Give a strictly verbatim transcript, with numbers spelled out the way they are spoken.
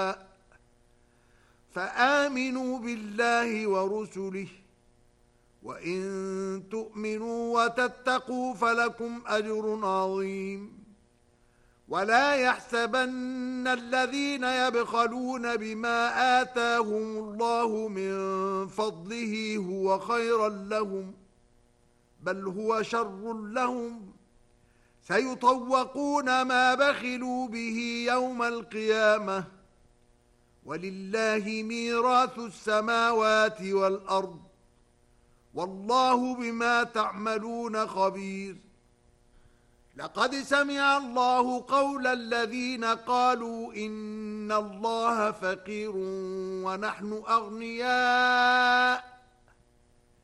فآمنوا بالله ورسله، وإن تؤمنوا وتتقوا فلكم أجر عظيم. ولا يحسبن الذين يبخلون بما آتاهم الله من فضله هو خيرا لهم، بل هو شر لهم، سيطوقون ما بخلوا به يوم القيامة، ولله ميراث السماوات والأرض، والله بما تعملون خبير. لقد سمع الله قول الذين قالوا إن الله فقير ونحن أغنياء